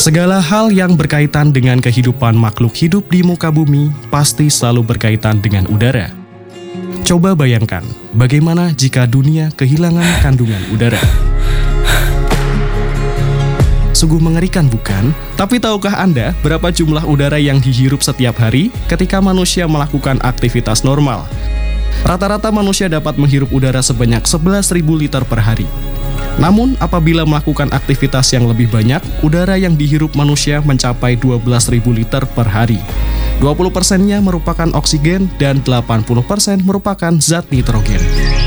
Segala hal yang berkaitan dengan kehidupan makhluk hidup di muka bumi pasti selalu berkaitan dengan udara. Coba bayangkan, bagaimana jika dunia kehilangan kandungan udara? Sungguh mengerikan bukan? Tapi tahukah Anda berapa jumlah udara yang dihirup setiap hari ketika manusia melakukan aktivitas normal? Rata-rata manusia dapat menghirup udara sebanyak 11.000 liter per hari. Namun, apabila melakukan aktivitas yang lebih banyak, udara yang dihirup manusia mencapai 12.000 liter per hari. 20%-nya merupakan oksigen dan 80% merupakan zat nitrogen.